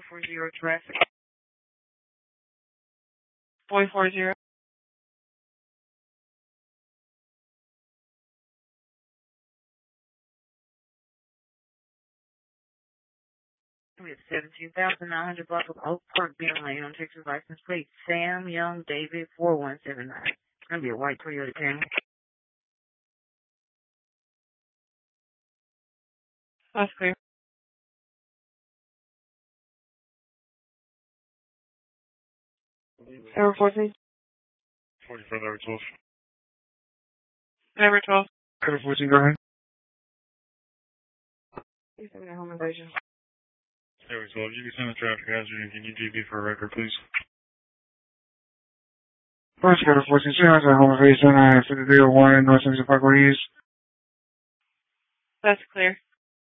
440 traffic. 440. We have 17,900 block of Oak Park, Beer Lane on Texas license plate Sam Young David 4179. It's going to be a white Toyota Camry. That's clear. Number 14. 44, number 12. Number 12. Number 14, go ahead. You send me a home invasion. Number 12, you can send a traffic hazard and can you DB for a record, please? First, go to 14, see how's that home invasion, 5301 North Central Parkway East. That's clear.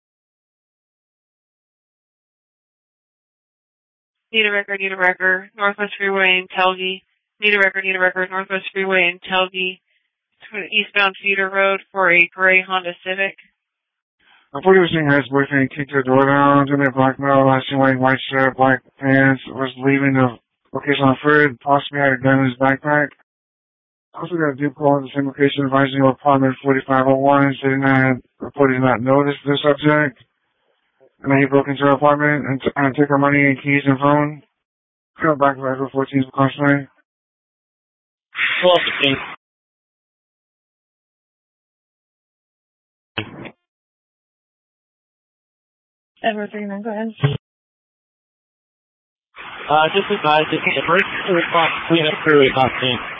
Need a record, Northwest Freeway in Telge. Need a record, Northwest Freeway in Telge. Eastbound Feeder Road for a gray Honda Civic. A 40% has boyfriend kicked her door down, took me a black metal, last wearing white shirt, black pants, was leaving the location on foot, possibly had a gun in his backpack. Also got a dupe call at the same location advising of apartment 4501, stating that I had reported not noticed the subject. And then he broke into her apartment and took her money and keys and phone. Cut back to Echo 14's precautionary. Pull up the thing. Edward 39, go ahead. Just advise, it's the first response, clean up crew response team.